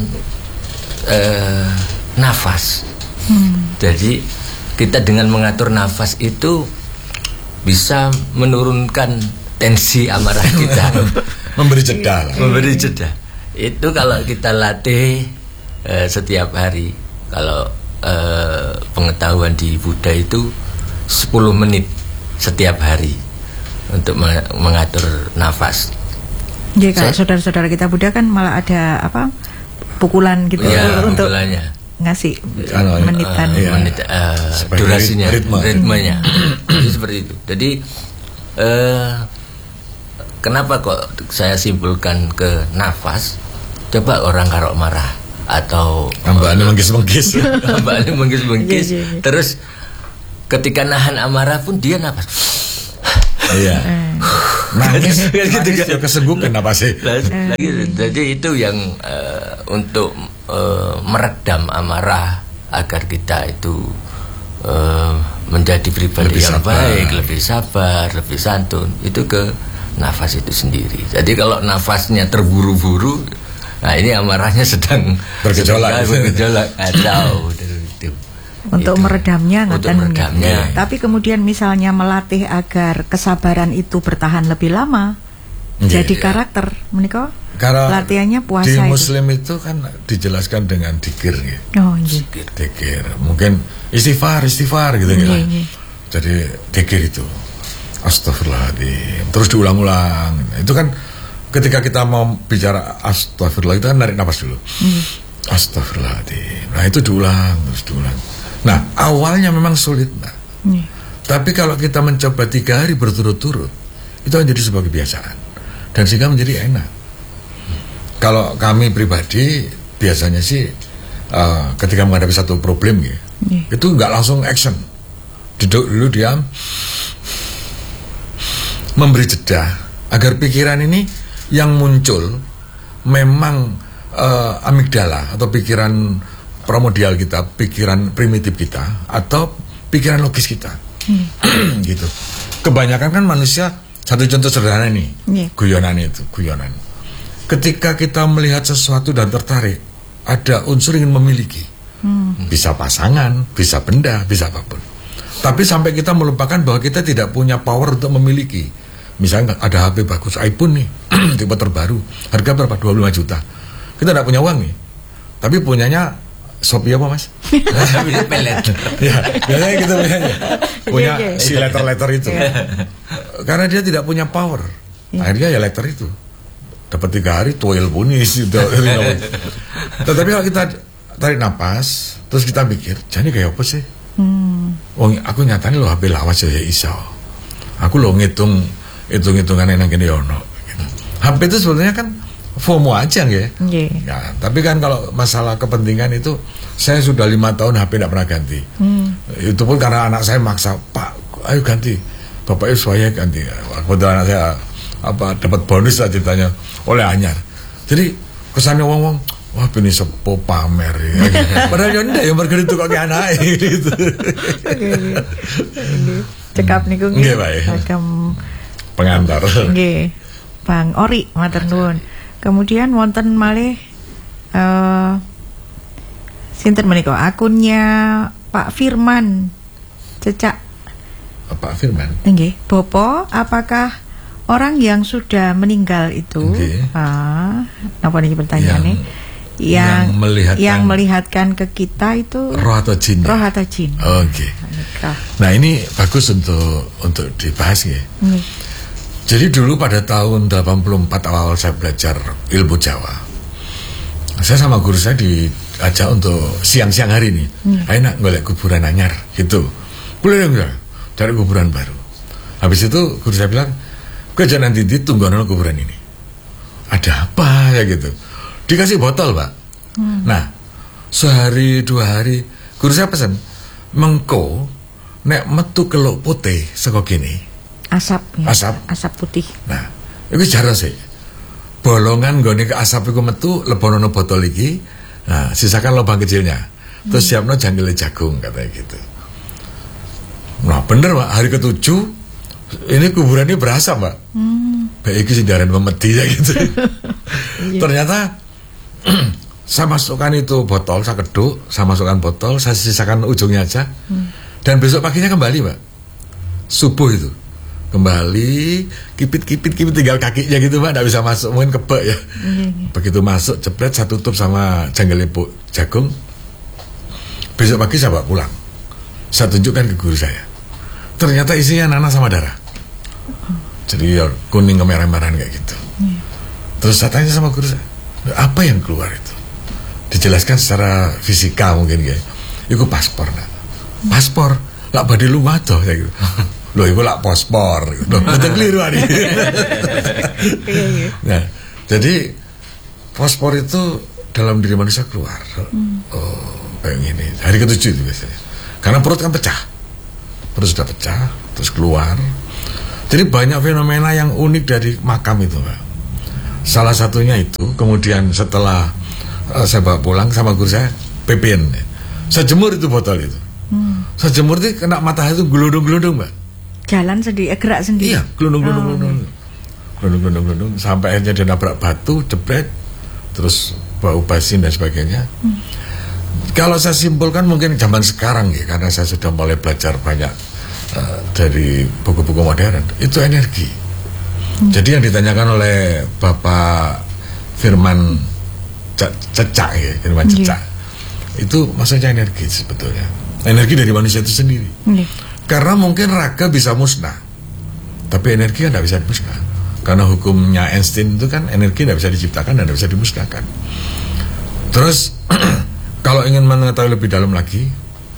Speaker 3: uh, nafas. hmm. Jadi kita dengan mengatur nafas itu bisa menurunkan tensi amarah kita.
Speaker 1: Memberi jeda
Speaker 3: memberi jeda itu kalau kita latih Uh, setiap hari. Kalau uh, pengetahuan di Buddha itu sepuluh menit setiap hari untuk mengatur nafas.
Speaker 2: Jadi kalau saudara-saudara kita Buddha kan malah ada apa pukulan gitu
Speaker 3: ya,
Speaker 2: untuk
Speaker 3: pukulannya.
Speaker 2: Ngasih
Speaker 1: uh,
Speaker 2: menitan
Speaker 3: uh, menit, uh, durasinya, ritme. ritmenya. Jadi seperti itu. Jadi uh, kenapa kok saya simpulkan ke nafas? Coba orang kalau marah atau
Speaker 1: hambane menggis-menggis
Speaker 3: hambane menggis-menggis terus ketika nahan amarah pun dia napas.
Speaker 1: Iya. Nangis,
Speaker 3: Gitu,
Speaker 1: nangis
Speaker 3: kan.
Speaker 1: ya kesenggukan apa sih?
Speaker 3: Lagi, jadi itu yang uh, untuk uh, meredam amarah agar kita itu uh, menjadi pribadi
Speaker 1: Lebih
Speaker 3: yang
Speaker 1: sabar.
Speaker 3: baik, lebih sabar, lebih santun. Itu ke nafas itu sendiri. Jadi kalau nafasnya terburu-buru, nah ini amarahnya sedang
Speaker 1: Bergejolak.
Speaker 3: sedang bergejolak kacau itu.
Speaker 2: Untuk
Speaker 3: Itu.
Speaker 2: meredamnya
Speaker 3: Untuk
Speaker 2: ngoten.
Speaker 3: meredamnya.
Speaker 2: Tapi kemudian misalnya melatih agar kesabaran itu bertahan lebih lama,
Speaker 1: Iya,
Speaker 2: jadi
Speaker 1: iya.
Speaker 2: karakter menika
Speaker 1: Karena
Speaker 2: latihannya puasa
Speaker 1: di
Speaker 2: itu.
Speaker 1: Muslim itu kan dijelaskan dengan dikir gitu.
Speaker 2: Oh iya.
Speaker 1: Dikir, mungkin istighfar, istighfar gitu gitu.
Speaker 2: Iya, iya.
Speaker 1: Jadi dikir itu astagfirullahaladzim, terus diulang-ulang. Itu kan ketika kita mau bicara astagfirullah itu kan narik nafas dulu.
Speaker 2: Iya.
Speaker 1: Astagfirullahaladzim. Nah itu diulang, terus diulang. Nah awalnya memang sulit, nah.
Speaker 2: Iya.
Speaker 1: Tapi kalau kita mencoba tiga hari berturut-turut, itu menjadi sebuah kebiasaan dan sehingga menjadi enak. Kalau kami pribadi biasanya sih uh, ketika menghadapi satu problem gitu,
Speaker 2: Iya.
Speaker 1: itu nggak langsung action, duduk dulu diam, memberi jeda agar pikiran ini yang muncul memang uh, amigdala atau pikiran primordial kita, pikiran primitif kita atau pikiran logis kita. Hmm. Gitu. Kebanyakan kan manusia, satu contoh sederhana nih,
Speaker 2: Yeah.
Speaker 1: guyonan itu, guyonan. Ketika kita melihat sesuatu dan tertarik, ada unsur ingin memiliki. Hmm. Bisa pasangan, bisa benda, bisa apapun. Tapi sampai kita melupakan bahwa kita tidak punya power untuk memiliki. Misalnya ada H P bagus, iPhone nih, tipe terbaru, harga berapa? dua puluh lima juta. Kita tidak punya uang nih, tapi punyanya Shopee apa mas?
Speaker 3: Pelet.
Speaker 1: Ya, biasanya gitu punyanya. Punya
Speaker 2: Iya, iya.
Speaker 1: si letter-letter itu. Karena dia tidak punya power. Akhirnya ya letter itu. Dapat tiga hari, toil punis. Gitu. Tetapi kalau kita tarik napas, terus kita pikir, jadi kayak apa sih? Hmm. Oh, aku nyatanya lo H P lawas ya iso. Aku lo ngitung, hitung-hitungan yang gini ono. Gitu. H P itu sebenarnya kan FOMO aja ya.
Speaker 2: Iya.
Speaker 1: Ya, tapi kan kalau masalah kepentingan itu saya sudah lima tahun H P tidak pernah ganti. Hmm. Itu pun karena anak saya maksa, Pak, ayo ganti. Bapak itu saya ganti. Kebetulan anak saya apa dapat bonus lah ceritanya oleh anyar. Jadi kesannya wong-wong, wah ini sepo pamer ya. Padahal ya ndak ya mergo itu kok anak gitu.
Speaker 2: Cekap niku
Speaker 1: Nggih, Pak.
Speaker 2: Agam
Speaker 1: Pengantar.
Speaker 2: nggih. Bang Ori matur nuwun. Kemudian wonten malih eh sinten menika akunnya Pak Firman Cecak.
Speaker 1: Pak Firman.
Speaker 2: Nggih, Bopo, apakah orang yang sudah meninggal itu
Speaker 1: Nggih.
Speaker 2: ah, apa niki pertanyaannya?
Speaker 1: Yang-
Speaker 2: Yang
Speaker 1: yang melihatkan-
Speaker 2: yang melihatkan ke kita itu
Speaker 1: Roh atau jin?
Speaker 2: roh atau jin.
Speaker 1: Oke.
Speaker 2: Menika.
Speaker 1: Nah ini bagus untuk untuk dibahas ya.
Speaker 2: Nggih.
Speaker 1: Jadi dulu pada tahun delapan puluh empat awal saya belajar ilmu Jawa. Saya sama guru saya diajak untuk siang-siang hari ini. Hmm. Ayo nak golek kuburan anyar gitu. Boleh enggak? Cari kuburan baru. Habis itu guru saya bilang, "Kowe jangan nanti ditunggu nang kuburan ini." Ada apa ya gitu. Dikasih botol, Pak. Hmm. Nah, sehari dua hari guru saya pesan, "Mengko nek metu keluk putih saka kene."
Speaker 2: Asap, ya.
Speaker 1: Asap.
Speaker 2: asap putih.
Speaker 1: Nah, itu cara sih. Bolongan gone ke asap iku metu lebonono botol iki. Nah, sisakan lubang kecilnya. Terus hmm. siapno jangkile jagung katanya gitu. Nah, bener Pak, hari ketujuh ini kuburan ini berasa, Pak. Hmm. Baik iki sindaran memedi ya gitu. Ternyata saya masukkan itu botol, saya keduk, saya masukkan botol, saya sisakan ujungnya aja. Hmm. Dan besok paginya kembali, Pak. Subuh itu. Kembali kipit-kipit-kipit tinggal kakinya gitu Pak, tidak bisa masuk, mungkin kebak ya. Mm-hmm. Begitu masuk jepret saya tutup sama janggal ibu jagung. Besok pagi saya bawa pulang, saya tunjukkan ke guru saya. Ternyata isinya nanah sama darah. Jadi ya kuning kemerah-merahan kayak gitu. Mm. Terus saya tanya sama guru saya, apa yang keluar itu? Dijelaskan secara fisika mungkin ya. Itu paspor nak. Paspor lah badhe lu waduh ya gitu. Loh itu lah paspor. Loh betul keliru ani. Nah, jadi paspor itu dalam diri manusia keluar. Hmm. Oh, kayak gini. Hari ketujuh itu biasanya. Karena perut kan pecah. terus sudah pecah, terus keluar. Jadi banyak fenomena yang unik dari makam itu, Pak. Salah satunya itu, kemudian setelah uh, saya bawa pulang sama guru saya, Pepin, saya jemur itu botol itu. Hmm. Saya jemur itu kena matahari itu gelundung-gelundung, Mbak.
Speaker 2: Jalan sendiri, eh, gerak sendiri.
Speaker 1: Iya, gelundung-gelundung-gelundung.
Speaker 2: Oh,
Speaker 1: Gelundung-gelundung-gelundung sampai akhirnya dia nabrak batu, jebret, terus bau basin dan sebagainya. Hmm. Kalau saya simpulkan mungkin zaman sekarang ya, karena saya sudah mulai belajar banyak uh, dari buku-buku modern, itu energi. Hmm. Jadi yang ditanyakan oleh Bapak Firman Cecak ya, Firman Cecak, yeah. itu maksudnya energi sebetulnya. Energi dari manusia itu sendiri. Yeah. Karena mungkin raga bisa musnah, tapi energi kan tidak bisa dimusnahkan. Karena hukumnya Einstein itu kan energi tidak bisa diciptakan dan tidak bisa dimusnahkan. Terus kalau ingin mengetahui lebih dalam lagi,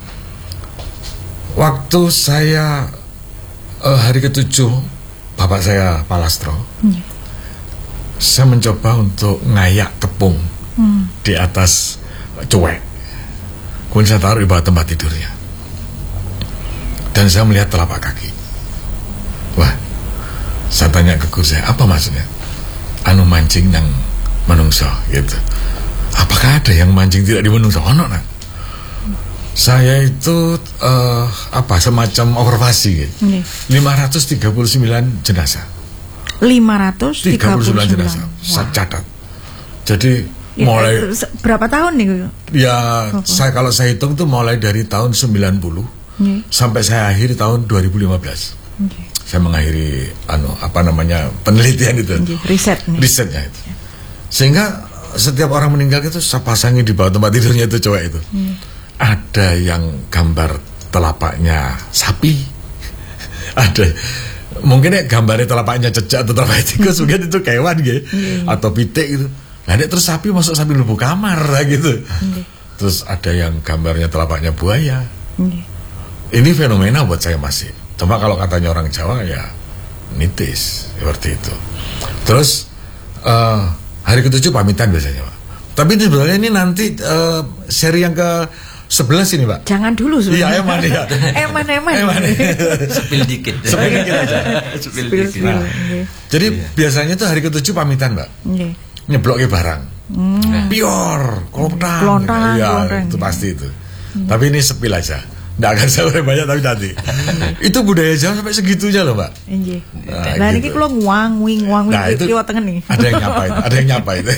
Speaker 1: waktu saya uh, hari ketujuh bapak saya Palastro, yeah. saya mencoba untuk ngayak tepung hmm. di atas cuek. Kemudian saya taruh di bawah tempat tidurnya, dan saya melihat telapak kaki. Wah, saya tanya ke guru saya, apa maksudnya? Anu mancing yang menungso gitu. Apakah ada yang mancing tidak di menungso? Oh, no, nah. Saya itu uh, apa semacam observasi gitu. Okay. lima ratus tiga puluh sembilan jenazah.
Speaker 2: lima ratus tiga puluh sembilan
Speaker 1: jenazah. Saya catat. Jadi ya, mulai
Speaker 2: berapa tahun nih?
Speaker 1: Ya, oh, saya kalau saya hitung itu mulai dari tahun sembilan puluh okay. sampai saya akhiri tahun dua ribu lima belas. Okay. Saya mengakhiri anu apa namanya penelitian itu. Okay.
Speaker 2: Riset nih.
Speaker 1: Risetnya itu. Sehingga setiap orang meninggal itu saya pasangi di bawah tempat tidurnya itu cowok itu. Hmm. Ada yang gambar telapaknya sapi, ada mungkin ya gambarnya telapaknya cecak atau telapaknya tikus, mungkin itu kewan gitu, hmm. atau pitik gitu. Nah, terus sapi masuk sapi lubuk kamar gitu. Hmm. Terus ada yang gambarnya telapaknya buaya. Hmm. Ini fenomena buat saya masih. Cuma kalau katanya orang Jawa ya mitis seperti itu. Terus uh, hari ketujuh pamitan biasanya, Pak. Tapi ini sebenarnya ini nanti uh, seri yang ke sebelas ini, Pak.
Speaker 2: Jangan dulu sebenarnya.
Speaker 1: Iya, eman ya.
Speaker 2: eman eman.
Speaker 1: Eman.
Speaker 3: Sepil dikit.
Speaker 1: Sepil dikit aja.
Speaker 3: Sepil
Speaker 2: dikit. Nah,
Speaker 1: okay. Jadi yeah. biasanya tuh hari ketujuh pamitan, Mbak. Okay. Nyebloknya barang. Hmm. Pior, klontang.
Speaker 2: Klontang.
Speaker 1: Iya, itu pasti itu. Hmm. Tapi ini sepil aja. Nggak akan saya banyak tapi nanti. Itu budaya Jawa sampai segitunya loh, Mbak.
Speaker 2: Iya. Nah, nah gitu. Ini kalau nguang, wing, nguang, wing,
Speaker 1: nah, itu
Speaker 2: kiwa tengen nih.
Speaker 1: Ada yang nyapa itu, ada yang nyapa itu.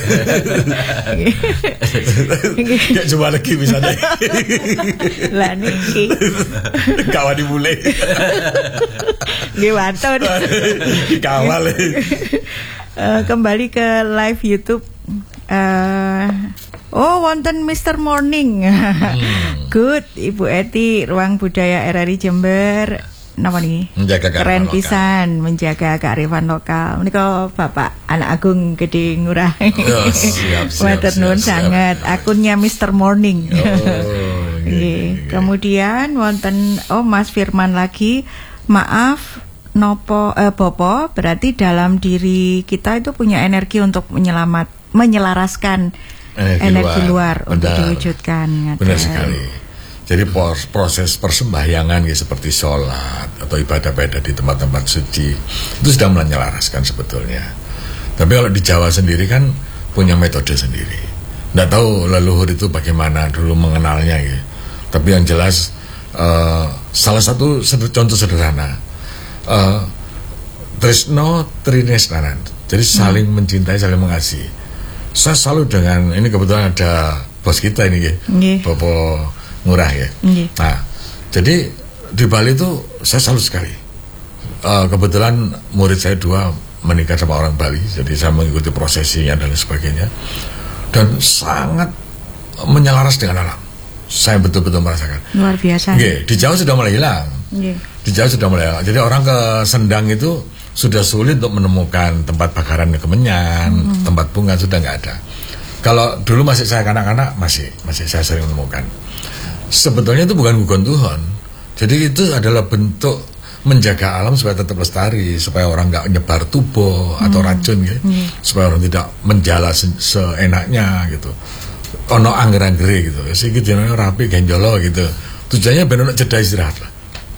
Speaker 1: Kayak coba lagi misalnya.
Speaker 2: Lah niki.
Speaker 1: Kawan dimulai.
Speaker 2: Gimana nih?
Speaker 1: Kawal.
Speaker 2: uh, Kembali ke live YouTube. Uh, Oh, wonten Mister Morning. hmm. Good, Ibu Eti, Ruang Budaya R R I Jember. Napa nih?
Speaker 1: Menjaga
Speaker 2: keren pisan, menjaga kearifan lokal. Menika Bapak Anak Agung Gede Ngurah.
Speaker 1: Oh, siap, siap,
Speaker 2: siap, siap, sangat. Siap. Akunnya Mister Morning.
Speaker 1: Oh, okay, okay.
Speaker 2: Kemudian wonten oh Mas Firman lagi. Maaf, nopo eh, Bopo, berarti dalam diri kita itu punya energi untuk menyelamat, menyelaraskan energi, energi luar, luar untuk diwujudkan.
Speaker 1: Benar sekali. Jadi proses persembahyangan ya, seperti sholat atau ibadah-ibadah di tempat-tempat suci itu sudah menyelaraskan sebetulnya. Tapi kalau di Jawa sendiri kan punya metode sendiri. Nggak tahu leluhur itu bagaimana dulu mengenalnya ya. Tapi yang jelas uh, salah satu contoh sederhana uh, Tresno Trinesnanan. Jadi saling hmm. mencintai, saling mengasihi. Saya selalu dengan ini kebetulan ada bos kita ini ya, yeah. Bopo Ngurah ya. Yeah. Nah, jadi di Bali itu saya selalu sekali. Uh, kebetulan murid saya dua menikah sama orang Bali, jadi saya mengikuti prosesinya dan sebagainya, dan sangat menyelaras dengan alam. Saya betul-betul merasakan.
Speaker 2: Luar biasa.
Speaker 1: Yeah. Di Jawa sudah mulai hilang. Yeah. Di Jawa sudah mulai hilang. Jadi orang ke Sendang itu sudah sulit untuk menemukan tempat bakaran kemenyan, hmm. tempat bunga sudah nggak ada. Kalau dulu masih saya kanak-kanak masih masih saya sering menemukan. Sebetulnya itu bukan gugon Tuhan. Jadi itu adalah bentuk menjaga alam supaya tetap lestari, supaya orang nggak nyebar tubo hmm. atau racun gitu, hmm. supaya orang tidak menjala se seenaknya gitu. Ono angger-anggere gitu. Sing jenenge rapi genjolo gitu. Tujuannya benar jeda istirahat lah.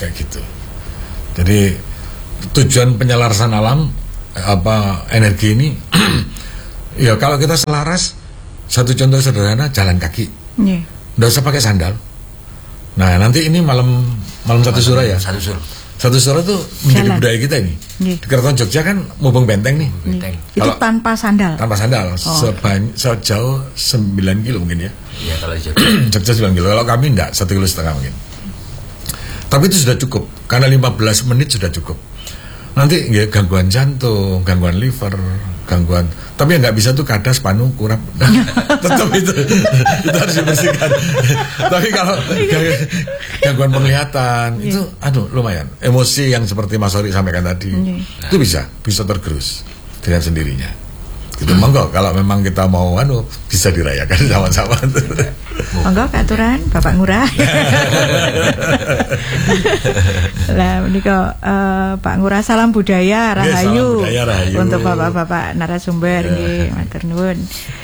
Speaker 1: kayak gitu. Jadi tujuan penyelarasan alam apa energi ini ya kalau kita selaras, satu contoh sederhana, jalan kaki,
Speaker 2: yeah.
Speaker 1: nggak usah pakai sandal. Nah nanti ini malam malam satu sura ya,
Speaker 3: satu sura
Speaker 1: satu sura tuh menjadi
Speaker 2: Jalan.
Speaker 1: budaya kita ini.
Speaker 2: Yeah.
Speaker 1: Di Keraton Jogja kan Mubeng Benteng nih,
Speaker 3: benteng.
Speaker 2: Itu
Speaker 1: Kalau-
Speaker 2: tanpa sandal.
Speaker 1: tanpa sandal,
Speaker 2: Oh.
Speaker 1: sebanyak sejauh sembilan kilo mungkin ya.
Speaker 3: Ya kalau Jogja.
Speaker 1: Jogja sembilan kilo, kalau kami enggak, satu kilo setengah mungkin. Tapi itu sudah cukup, karena lima belas menit sudah cukup. Nanti ya, gangguan jantung, gangguan liver, gangguan, tapi yang nggak bisa tuh kadas, panu, kurap, tetap itu, itu harus dibersihkan. Tapi kalau gang- gangguan penglihatan, itu aduh lumayan. Emosi yang seperti Mas Ori sampaikan tadi, itu bisa, bisa tergerus dengan sendirinya. Gitu, monggo kalau memang kita mau anu bisa dirayakan sama-sama.
Speaker 2: Monggo keaturan Bapak Ngurah. Lah menika uh, Pak Ngurah salam budaya
Speaker 1: Nggih,
Speaker 2: rahayu,
Speaker 1: salam budaya, rahayu.
Speaker 2: untuk bapak-bapak narasumber
Speaker 1: Ya.
Speaker 2: nggih, matur nuwun.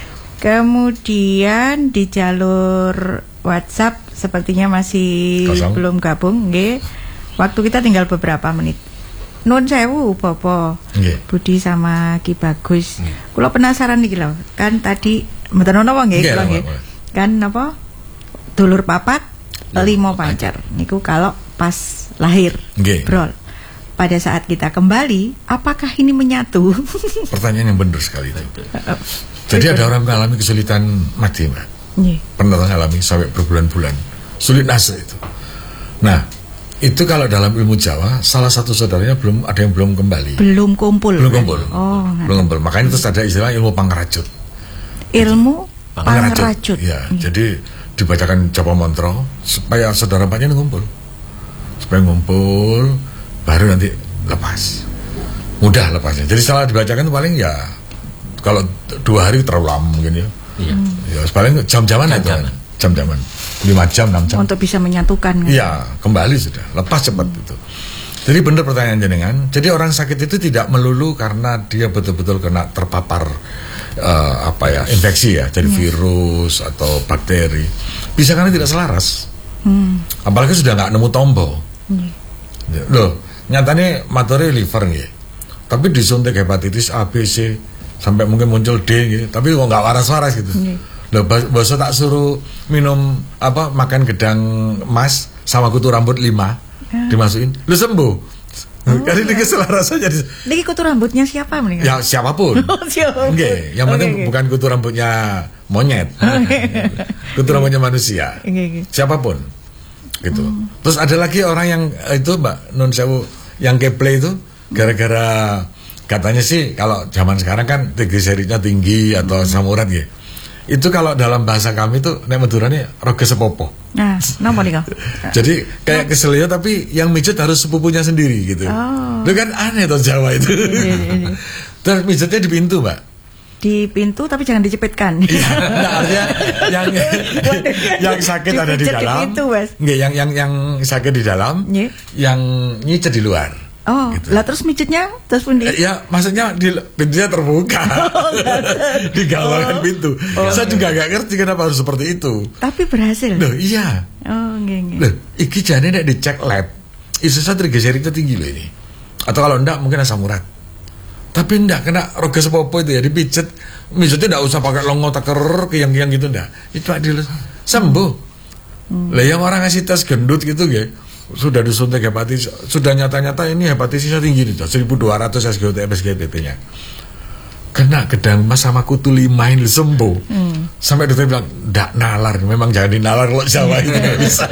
Speaker 2: Kemudian di jalur WhatsApp sepertinya masih
Speaker 1: Kosong.
Speaker 2: belum gabung nggih. Waktu kita tinggal beberapa menit. Nun sewu Popo,
Speaker 1: Nggih.
Speaker 2: Budi sama Ki Bagus. Kula penasaran nih lho, kan tadi mboten ono apa nggih
Speaker 1: Nggih,
Speaker 2: kula nggih.
Speaker 1: apa-apa.
Speaker 2: Kan apa? Dulur papat limo pancer. Niku kalau pas lahir.
Speaker 1: Nggih.
Speaker 2: Brol. Pada saat kita kembali, apakah ini menyatu?
Speaker 1: Pertanyaan yang benar sekali itu. Jadi ada orang mengalami kesulitan mati, Mbak.
Speaker 2: Nggih.
Speaker 1: Pernah mengalami sampai berbulan-bulan, sulit nase itu. Nah, itu kalau dalam ilmu Jawa, salah satu saudaranya belum ada yang belum kembali,
Speaker 2: Belum kumpul.
Speaker 1: belum kumpul,
Speaker 2: Oh,
Speaker 1: belum kumpul. Makanya terus ada istilah ilmu pangrajut.
Speaker 2: ilmu pangrajut.
Speaker 1: Ya, jadi dibacakan Japa Mantra supaya saudara panjenengan ngumpul, supaya ngumpul, baru nanti lepas. Mudah lepasnya. Jadi setelah dibacakan itu paling ya kalau dua hari terlalu lama mungkin ya.
Speaker 3: Iya.
Speaker 1: Ya, paling jam-jaman itu.
Speaker 3: Jam-jaman.
Speaker 1: Jam-jaman. lima jam, enam jam.
Speaker 2: Untuk bisa menyatukan. kan?
Speaker 1: Iya, kembali sudah. Lepas cepat itu. Jadi benar pertanyaan jenengan. Jadi orang sakit itu tidak melulu karena dia betul-betul kena terpapar eh, apa ya, infeksi ya, jadi virus atau bakteri. Bisa karena tidak selaras.
Speaker 2: Hmm.
Speaker 1: Apalagi sudah nggak nemu tombo. Loh, nyatanya materi liver nggih. Tapi disuntik hepatitis A, B, C sampai mungkin muncul D gitu. Tapi kok nggak waras-waras gitu. Loh, bos tak suruh minum apa, makan gedang emas sama kutu rambut lima, dimasukin, lu sembuh. Karena ini keselarasan jadi
Speaker 2: Niki kutu rambutnya siapa mendingan?
Speaker 1: ya siapapun.
Speaker 2: Oh, siapapun.
Speaker 1: Nggih, yang
Speaker 2: Oke,
Speaker 1: penting
Speaker 2: oke.
Speaker 1: bukan kutu rambutnya monyet. Kutu rambutnya manusia.
Speaker 2: Oke, oke.
Speaker 1: Siapapun. Gitu. Terus ada lagi orang yang eh, itu Mbak Nun Sewu yang keple itu gara-gara katanya sih kalau zaman sekarang kan trigliserinya tinggi atau asam urat gitu. Itu kalau dalam bahasa kami itu nek medurane roge sepopo.
Speaker 2: Nah, napa nika?
Speaker 1: Jadi kayak kesel ya, tapi yang mijet harus sepupunya sendiri gitu.
Speaker 2: Oh.
Speaker 1: Itu kan aneh tuh Jawa itu.
Speaker 2: Iya, iya, iya.
Speaker 1: Terus mijetnya di pintu, Mbak.
Speaker 2: Di pintu tapi jangan dicepetkan.
Speaker 1: Iya, nah, artinya yang yang sakit ada di
Speaker 2: Dipijit di
Speaker 1: dalam.
Speaker 2: pintu, Mas.
Speaker 1: Nggak, yang yang yang sakit di dalam,
Speaker 2: Iya.
Speaker 1: yang nyicet di luar.
Speaker 2: Oh,
Speaker 1: Gitu.
Speaker 2: lah terus mijetnya terus pun di.
Speaker 1: Eh, ya, maksudnya di pintunya terbuka, digawakan pintu. Saya juga nggak ngerti kenapa harus seperti itu.
Speaker 2: Tapi berhasil.
Speaker 1: Loh, iya.
Speaker 2: Oh, nggih nggih.
Speaker 1: Loh, iki jane nek dicek lab, isu saya trigliserinya tinggi loh ini. Atau kalau enggak mungkin asam urat. Tapi enggak kena roge sepopo itu ya dipijet. Misalnya enggak usah pakai longo teker kiyang-kiyang gitu enggak. Itu adil sembuh. Hmm. Lah yang orang ngasih tes gendut gitu ya, sudah disuntik hepatitis, sudah nyata-nyata ini hepatitisnya tinggi nih, seribu dua ratus S G O T S G T T-nya. Kena gedang mas sama kutu limain sembuh. Hmm. Sampai dokter bilang, "Ndak nalar, memang jangan dinalar kalau Jawa itu enggak bisa."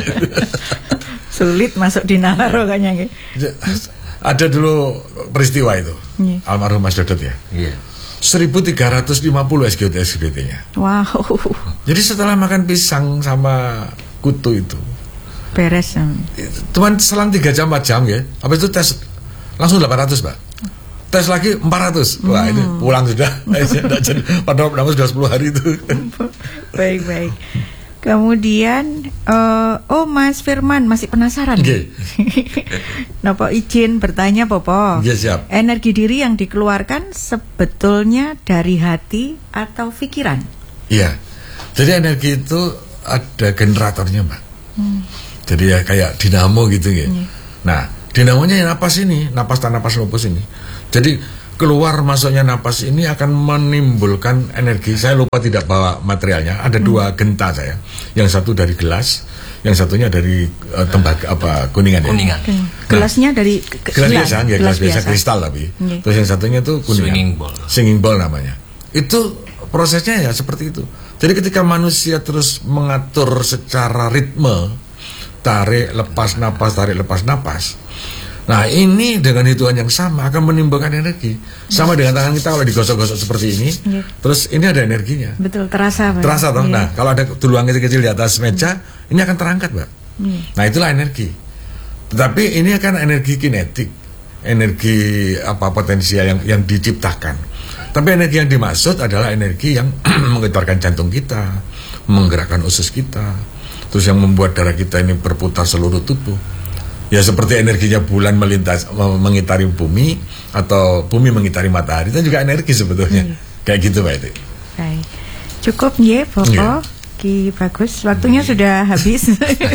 Speaker 2: Sulit masuk di nalar kayaknya nggih.
Speaker 1: Ada dulu peristiwa itu,
Speaker 2: Iya.
Speaker 1: almarhum Mas Dodot ya,
Speaker 3: Iya.
Speaker 1: seribu tiga ratus lima puluh S G O T S G T T-nya.
Speaker 2: Wow.
Speaker 1: Jadi setelah makan pisang sama kutu itu,
Speaker 2: Beres.
Speaker 1: cuman selang tiga jam empat jam ya, habis itu tes langsung delapan ratus, Pak. Tes lagi empat ratus. Wah, ini pulang sudah. Padahal namun sudah sepuluh hari itu.
Speaker 2: Baik baik. Kemudian uh, oh Mas Firman masih penasaran.
Speaker 1: Nggih.
Speaker 2: Napa izin bertanya Popo?
Speaker 1: Nggih, siap.
Speaker 2: Energi diri yang dikeluarkan sebetulnya dari hati atau pikiran?
Speaker 1: Iya. Jadi energi itu ada generatornya, Mbak. Hmm. Jadi ya kayak dinamo gitu ya. Hmm. Nah, dinamonya napas ini, napas tan napas lupus ini. Jadi keluar masuknya napas ini akan menimbulkan energi. Saya lupa tidak bawa materialnya. Ada hmm. dua genta saya. Yang satu dari gelas, yang satunya dari uh, tembaga apa kuningan.
Speaker 3: Kuningan.
Speaker 1: Ya?
Speaker 2: Nah, gelasnya dari ke,
Speaker 1: gelas biasa, ya, gelas, gelas biasa kristal tapi.
Speaker 2: Okay.
Speaker 1: Terus yang satunya tuh kuningan.
Speaker 3: Swinging ball.
Speaker 1: Swinging ball namanya. Itu prosesnya ya seperti itu. Jadi ketika manusia terus mengatur secara ritme, tarik lepas napas, tarik lepas napas. Nah ini dengan hitungan yang sama akan menimbulkan energi. Sama dengan tangan kita kalau digosok-gosok seperti ini, yeah. terus ini ada energinya.
Speaker 2: Betul, terasa Pak.
Speaker 1: Terasa toh. Yeah. Nah kalau ada tulang kecil-kecil di atas meja, mm. ini akan terangkat Pak. Yeah. Nah itulah energi. Tetapi ini akan energi kinetik, energi apa potensial yang yang diciptakan. Tapi energi yang dimaksud adalah energi yang menggetarkan jantung kita, menggerakkan usus kita, terus yang membuat darah kita ini berputar seluruh tubuh. Ya seperti energinya bulan melintas mengitari bumi atau bumi mengitari matahari, itu juga energi sebetulnya. Hmm. Kayak gitu Pak itu.
Speaker 2: Baik. Cukup ya Bopo, yeah. Ki Bagus. Waktunya hmm. sudah habis.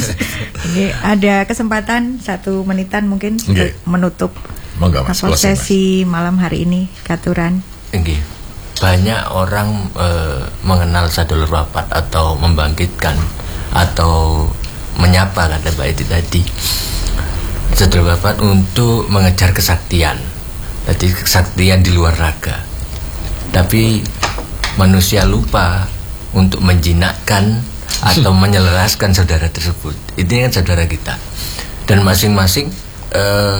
Speaker 2: Ini ada kesempatan satu menitan mungkin okay. menutup
Speaker 1: Monggo, Mas,
Speaker 2: apa, sesi malam hari ini Katuran.
Speaker 3: Enggih. Banyak orang e, mengenal sadulur papat atau membangkitkan atau menyapa kata Mbak Edi tadi sadulur papat untuk mengejar kesaktian. Jadi kesaktian di luar raga. Tapi manusia lupa untuk menjinakkan atau menyelaraskan saudara tersebut. Ini kan saudara kita. Dan masing-masing e,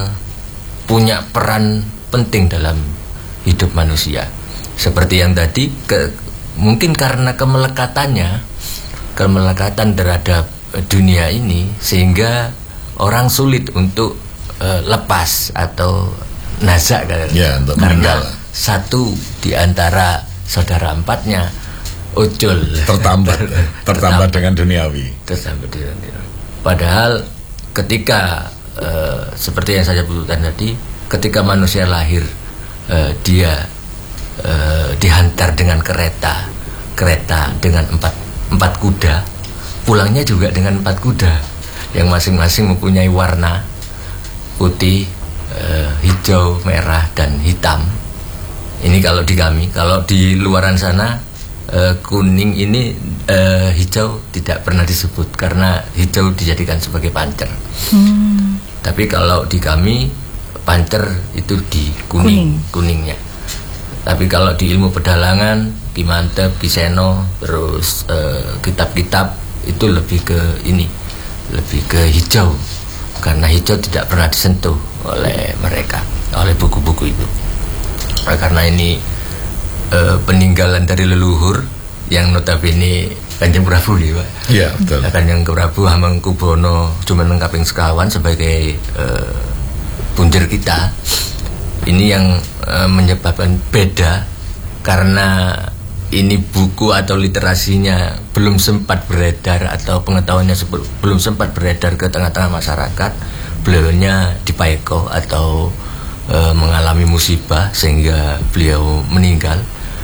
Speaker 3: punya peran penting dalam hidup manusia. Seperti yang tadi ke, mungkin karena kemelekatannya, kemelekatan terhadap dunia ini sehingga orang sulit untuk uh, lepas atau nazak
Speaker 1: ya, untuk
Speaker 3: karena
Speaker 1: meninggal.
Speaker 3: Satu di antara saudara empatnya ujul
Speaker 1: tertambat ter, tertambat dengan duniawi.
Speaker 3: Tertambat dengan duniawi. Padahal ketika uh, seperti yang saya sebutkan tadi, ketika manusia lahir Uh, dia uh, dihantar dengan kereta kereta dengan empat empat kuda, pulangnya juga dengan empat kuda yang masing-masing mempunyai warna putih, uh, hijau, merah dan hitam. Ini kalau di kami, kalau di luaran sana uh, kuning ini uh, hijau tidak pernah disebut karena hijau dijadikan sebagai pancer. Hmm. Tapi kalau di kami pancer itu di kuning, kuning kuningnya. Tapi kalau di ilmu pedalangan, Ki Mantep, Ki Seno, terus eh, kitab-kitab itu lebih ke ini, lebih ke hijau, karena hijau tidak pernah disentuh oleh mereka, oleh buku-buku itu. Nah, karena ini eh, peninggalan dari leluhur yang notabene Kanjeng Prabu ya Pak.
Speaker 1: Iya betul.
Speaker 3: Kanjeng Prabu Hamengkubuwono Jumeneng kaping sekawan sebagai eh, punjer kita ini yang e, menyebabkan beda karena ini buku atau literasinya belum sempat beredar atau pengetahuannya belum sempat beredar ke tengah-tengah masyarakat. Beliaunya dipaeko atau e, mengalami musibah sehingga beliau meninggal.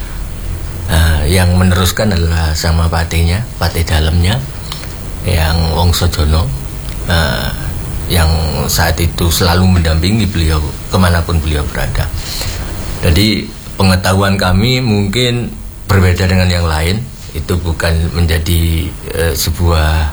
Speaker 3: E, yang meneruskan adalah sama patenya, pate dalamnya yang Wongso Jono. E, yang saat itu selalu mendampingi beliau kemanapun beliau berada. Jadi pengetahuan kami mungkin berbeda dengan yang lain. Itu bukan menjadi uh, sebuah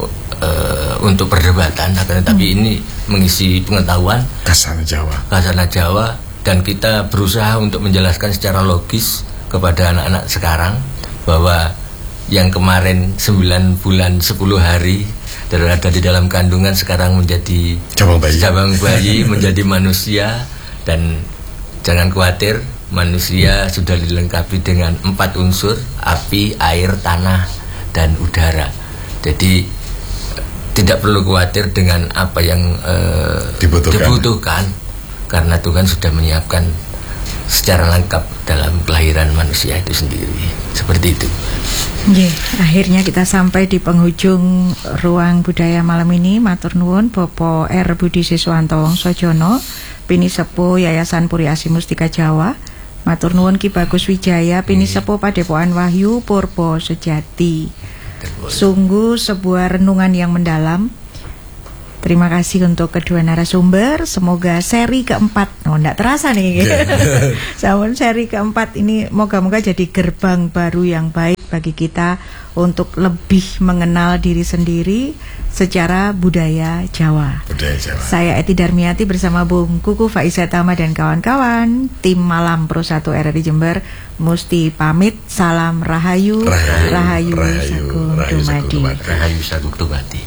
Speaker 3: uh, untuk perdebatan, akan tetapi hmm. ini mengisi pengetahuan
Speaker 1: Kasana Jawa.
Speaker 3: Kasana Jawa, dan kita berusaha untuk menjelaskan secara logis kepada anak-anak sekarang bahwa yang kemarin sembilan bulan sepuluh hari berada di dalam kandungan sekarang menjadi
Speaker 1: cabang bayi,
Speaker 3: cabang bayi menjadi manusia. Dan jangan khawatir, manusia sudah dilengkapi dengan empat unsur: api, air, tanah, dan udara. Jadi tidak perlu khawatir dengan apa yang uh, dibutuhkan. dibutuhkan karena Tuhan sudah menyiapkan secara lengkap dalam kelahiran manusia itu sendiri. Seperti itu.
Speaker 2: Yeah, akhirnya kita sampai di penghujung ruang budaya malam ini. Matur nuwun Bapak R. Budi Siswanto Wongsojono, Pinisepuh Yayasan Puri Asi Mustika Jawa. Matur nuwun Ki Bagus Wijaya, Pinisepuh Padepokan Wahyu Purbo Sejati. Sungguh sebuah renungan yang mendalam Terima kasih untuk kedua narasumber. Semoga seri keempat, oh enggak terasa nih, yeah. Namun seri keempat ini moga-moga jadi gerbang baru yang baik bagi kita untuk lebih mengenal diri sendiri secara budaya Jawa.
Speaker 1: Budaya Jawa.
Speaker 2: Saya Eti Darmiati bersama Bung Kuku Faiza Tama dan kawan-kawan tim Malam Pro satu R R I Jember musti pamit. Salam Rahayu,
Speaker 1: Rahayu,
Speaker 2: Rahayu,
Speaker 1: Rahayu,
Speaker 2: Sagung
Speaker 1: Rahayu,
Speaker 2: Dumadi.
Speaker 1: Sagung Dumadi.
Speaker 3: Rahayu Sagung Dumadi.